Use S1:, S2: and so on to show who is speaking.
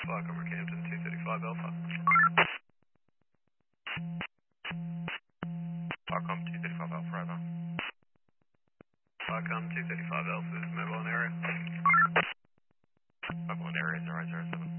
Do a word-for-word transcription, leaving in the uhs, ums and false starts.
S1: Welcome, Rockhampton, two thirty-five Alpha. Welcome, two thirty-five Alpha, over. Welcome, two thirty-five Alpha is mobile in area. Mobile in area, zero zero seven.